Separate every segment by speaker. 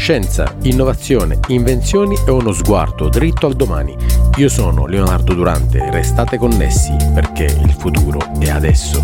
Speaker 1: Scienza, innovazione, invenzioni e uno sguardo dritto al domani. Io sono Leonardo Durante, restate connessi perché il futuro è adesso.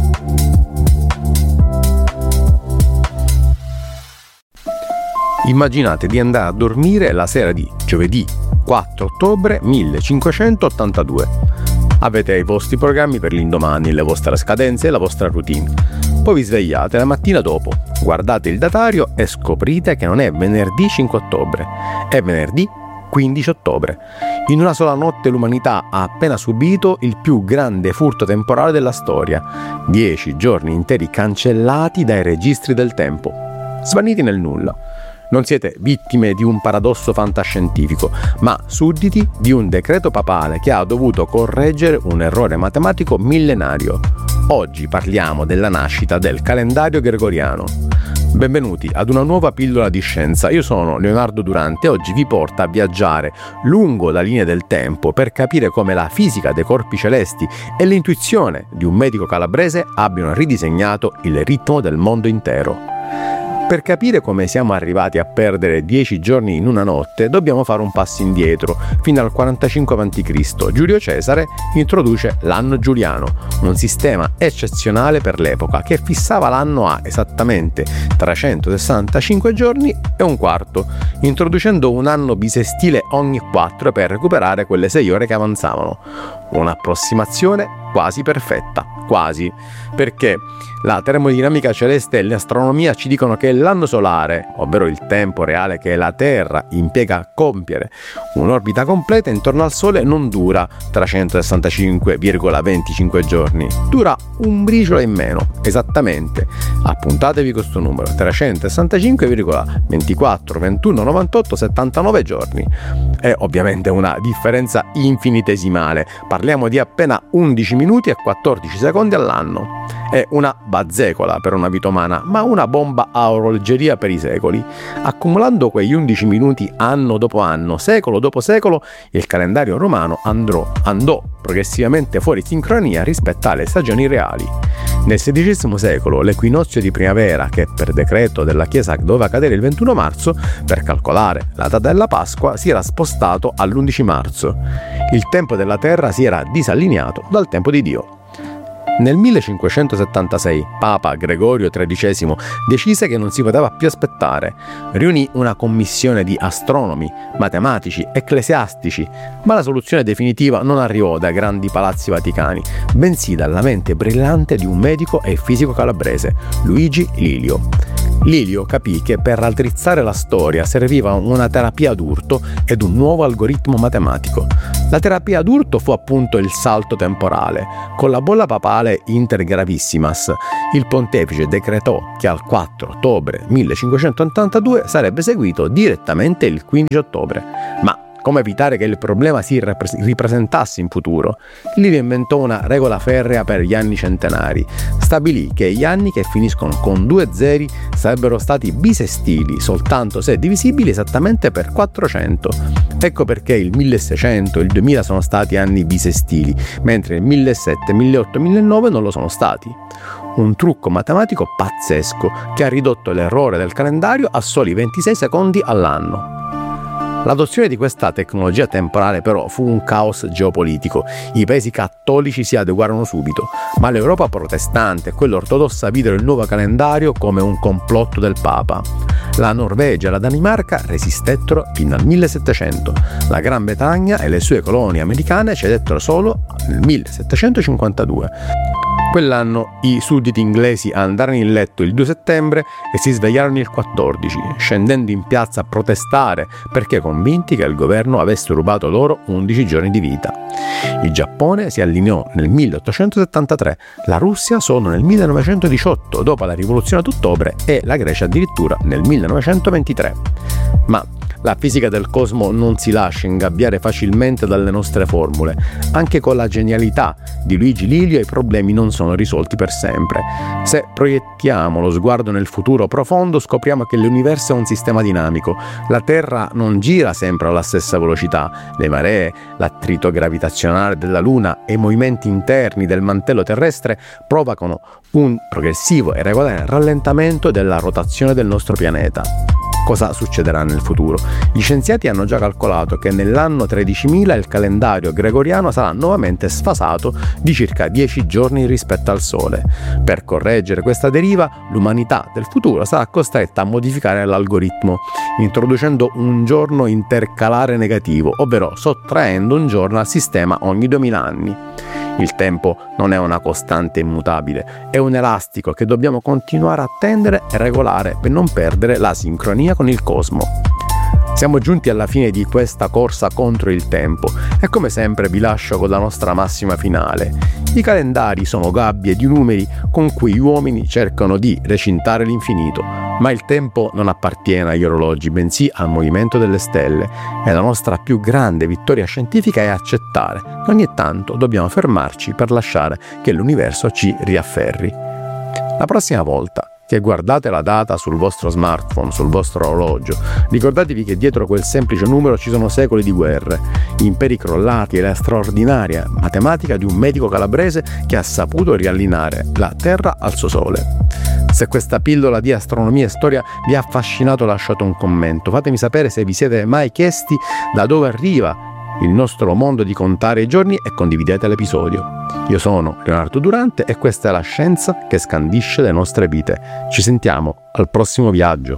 Speaker 1: Immaginate di andare a dormire la sera di giovedì 4 ottobre 1582. Avete i vostri programmi per l'indomani, le vostre scadenze e la vostra routine. Poi vi svegliate la mattina dopo, guardate il datario e scoprite che non è venerdì 5 ottobre, è venerdì 15 ottobre. In una sola notte l'umanità ha appena subito il più grande furto temporale della storia. 10 giorni interi cancellati dai registri del tempo, svaniti nel nulla. Non siete vittime di un paradosso fantascientifico, ma sudditi di un decreto papale che ha dovuto correggere un errore matematico millenario. Oggi parliamo della nascita del calendario gregoriano. Benvenuti ad una nuova pillola di scienza. Io sono Leonardo Durante e oggi vi porto a viaggiare lungo la linea del tempo per capire come la fisica dei corpi celesti e l'intuizione di un medico calabrese abbiano ridisegnato il ritmo del mondo intero. Per capire come siamo arrivati a perdere 10 giorni in una notte, dobbiamo fare un passo indietro, fino al 45 a.C. Giulio Cesare introduce l'anno giuliano, un sistema eccezionale per l'epoca che fissava l'anno a esattamente 365 giorni e un quarto, introducendo un anno bisestile ogni 4 per recuperare quelle 6 ore che avanzavano. Un'approssimazione quasi perfetta. Quasi, perché la termodinamica celeste e l'astronomia ci dicono che l'anno solare, ovvero il tempo reale che la Terra impiega a compiere un'orbita completa intorno al Sole, non dura 365,25 giorni, dura un briciolo in meno, esattamente, appuntatevi questo numero, 365,24, 21, 98, 79 giorni. È ovviamente una differenza infinitesimale, parliamo di appena 11 minuti e 14 secondi all'anno. È una bazzecola per una vita umana, ma una bomba a orologeria per i secoli. Accumulando quegli 11 minuti anno dopo anno, secolo dopo secolo, il calendario romano andò progressivamente fuori sincronia rispetto alle stagioni reali. Nel XVI secolo l'equinozio di primavera, che per decreto della Chiesa doveva cadere il 21 marzo, per calcolare la data della Pasqua si era spostato all'11 marzo. Il tempo della Terra si era disallineato dal tempo di Dio. Nel 1576 Papa Gregorio XIII decise che non si poteva più aspettare. Riunì una commissione di astronomi, matematici, ecclesiastici, ma la soluzione definitiva non arrivò dai grandi palazzi vaticani, bensì dalla mente brillante di un medico e fisico calabrese, Luigi Lilio. Lilio capì che per raddrizzare la storia serviva una terapia d'urto ed un nuovo algoritmo matematico. La terapia d'urto fu appunto il salto temporale. Con la bolla papale Inter Gravissimas, il pontefice decretò che al 4 ottobre 1582 sarebbe seguito direttamente il 15 ottobre. Ma come evitare che il problema si ripresentasse in futuro? Lilio inventò una regola ferrea per gli anni centenari. Stabilì che gli anni che finiscono con 2 zeri sarebbero stati bisestili soltanto se divisibili esattamente per 400. Ecco perché il 1600 e il 2000 sono stati anni bisestili, mentre il 1700, 1800 e 1900 non lo sono stati. Un trucco matematico pazzesco che ha ridotto l'errore del calendario a soli 26 secondi all'anno. L'adozione di questa tecnologia temporale però fu un caos geopolitico. I paesi cattolici si adeguarono subito, ma l'Europa protestante e quella ortodossa videro il nuovo calendario come un complotto del Papa. La Norvegia e la Danimarca resistettero fino al 1700. La Gran Bretagna e le sue colonie americane cedettero solo nel 1752. Quell'anno i sudditi inglesi andarono in letto il 2 settembre e si svegliarono il 14, scendendo in piazza a protestare perché convinti che il governo avesse rubato loro 11 giorni di vita. Il Giappone si allineò nel 1873, la Russia solo nel 1918 dopo la rivoluzione d'ottobre e la Grecia addirittura nel 1923. Ma la fisica del cosmo non si lascia ingabbiare facilmente dalle nostre formule. Anche con la genialità di Luigi Lilio i problemi non sono risolti per sempre. Se proiettiamo lo sguardo nel futuro profondo, scopriamo che l'universo è un sistema dinamico. La Terra non gira sempre alla stessa velocità. Le maree, l'attrito gravitazionale della Luna e i movimenti interni del mantello terrestre provocano un progressivo e regolare rallentamento della rotazione del nostro pianeta. cosa succederà nel futuro. Gli scienziati hanno già calcolato che nell'anno 13.000 il calendario gregoriano sarà nuovamente sfasato di circa 10 giorni rispetto al Sole. Per correggere questa deriva, l'umanità del futuro sarà costretta a modificare l'algoritmo, introducendo un giorno intercalare negativo, ovvero sottraendo un giorno al sistema ogni 2000 anni. Il tempo non è una costante immutabile, è un elastico che dobbiamo continuare a tendere e regolare per non perdere la sincronia con il cosmo. Siamo giunti alla fine di questa corsa contro il tempo e come sempre vi lascio con la nostra massima finale. I calendari sono gabbie di numeri con cui gli uomini cercano di recintare l'infinito, ma il tempo non appartiene agli orologi, bensì al movimento delle stelle, e la nostra più grande vittoria scientifica è accettare che ogni tanto dobbiamo fermarci per lasciare che l'universo ci riafferri. La prossima volta che guardate la data sul vostro smartphone, sul vostro orologio, ricordatevi che dietro quel semplice numero ci sono secoli di guerre, imperi crollati e la straordinaria matematica di un medico calabrese che ha saputo riallineare la Terra al suo Sole. Se questa pillola di astronomia e storia vi ha affascinato, lasciate un commento, fatemi sapere se vi siete mai chiesti da dove arriva il nostro mondo di contare i giorni e condividete l'episodio. Io sono Leonardo Durante e questa è la scienza che scandisce le nostre vite. Ci sentiamo al prossimo viaggio.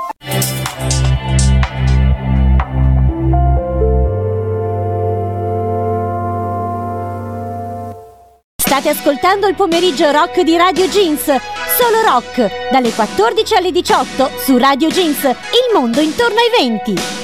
Speaker 2: State ascoltando il pomeriggio rock di Radio Jeans, solo rock, dalle 14 alle 18 su Radio Jeans, il mondo intorno ai 20.